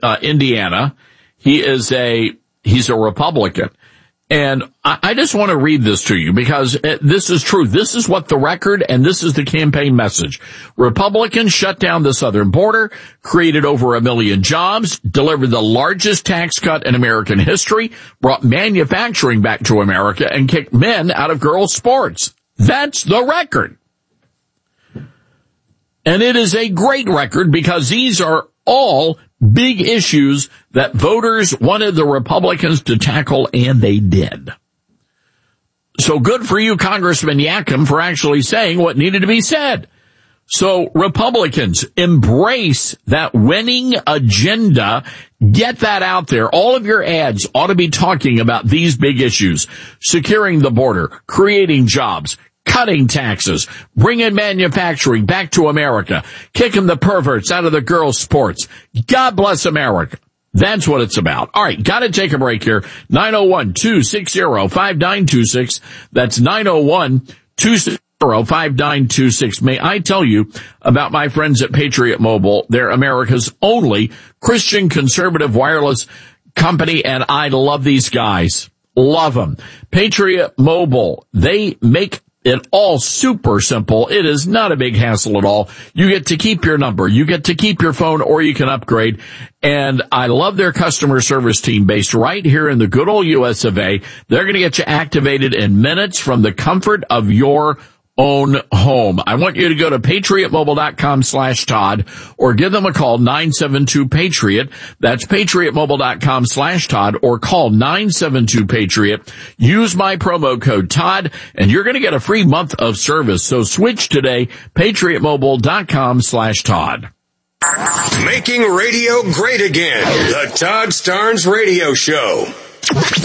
Indiana. He's a Republican. And I just want to read this to you because this is true. This is what the record, and this is the campaign message. Republicans shut down the southern border, created over 1 million jobs, delivered the largest tax cut in American history, brought manufacturing back to America, and kicked men out of girls' sports. That's the record. And it is a great record because these are all big issues that voters wanted the Republicans to tackle, and they did. So good for you, Congressman Yakum, for actually saying what needed to be said. So Republicans, embrace that winning agenda. Get that out there. All of your ads ought to be talking about these big issues: securing the border, creating jobs, cutting taxes, bringing manufacturing back to America, kicking the perverts out of the girls' sports. God bless America. That's what it's about. All right, got to take a break here. 901-260-5926. That's 901-260-5926. May I tell you about my friends at Patriot Mobile? They're America's only Christian conservative wireless company, and I love these guys. Love them. Patriot Mobile, they make it all super simple. It is not a big hassle at all. You get to keep your number. You get to keep your phone, or you can upgrade. And I love their customer service team based right here in the good old US of A. They're going to get you activated in minutes from the comfort of your own home. I want you to go to patriotmobile.com/Todd or give them a call, 972-PATRIOT. That's patriotmobile.com/Todd or call 972-PATRIOT. Use my promo code Todd and you're going to get a free month of service. So switch today, patriotmobile.com/Todd. Making radio great again. The Todd Starnes Radio Show.